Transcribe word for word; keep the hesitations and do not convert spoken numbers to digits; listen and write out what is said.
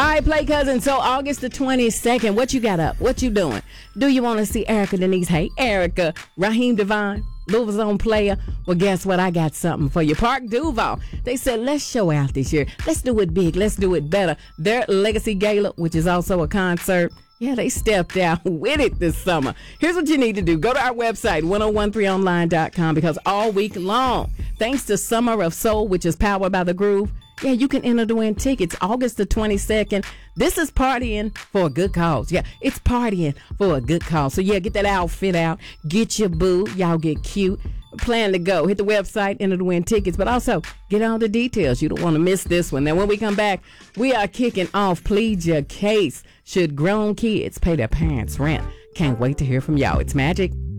right, Play Cousin. So August the twenty-second, what you got up? What you doing? Do you want to see Erica Denise? Hey, Erica, Raheem Devine, Louisville's own player. Well, guess what? I got something for you. Park Duval. They said, let's show out this year. Let's do it big. Let's do it better. Their Legacy Gala, which is also a concert. Yeah, they stepped out with it this summer. Here's what you need to do. Go to our website, ten thirteen online dot com, because all week long, thanks to Summer of Soul, which is powered by The Groove, yeah, you can enter to win tickets August the twenty-second. This is partying for a good cause. Yeah, it's partying for a good cause. So, yeah, get that outfit out. Get your boo. Y'all get cute. Plan to go. Hit the website, enter to win tickets, but also get all the details. You don't want to miss this one. Now, when we come back, we are kicking off Plead Your Case. Should grown kids pay their parents' rent? Can't wait to hear from y'all. It's Magic